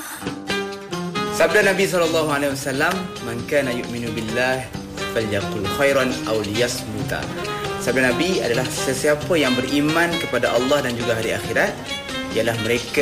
Sabda Nabi SAW, "Man kana yu'minu billah falyaqul khairan aw liyasmuta." Sabda Nabi adalah sesiapa yang beriman kepada Allah dan juga hari akhirat, ialah mereka